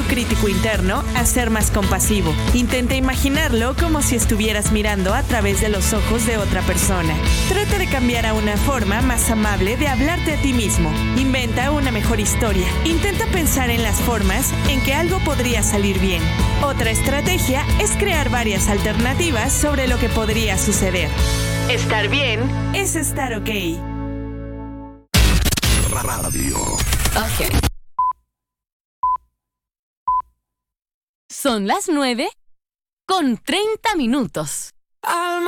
crítico interno a ser más compasivo. Intenta imaginarlo como si estuvieras mirando a través de los ojos de otra persona. Trata de cambiar a una forma más amable de hablarte a ti mismo. Inventa una mejor historia. Intenta pensar en las formas en que algo podría salir bien. Otra estrategia es crear varias alternativas sobre lo que podría suceder. Estar bien es estar ok. Radio. Ok. Son las 9:30.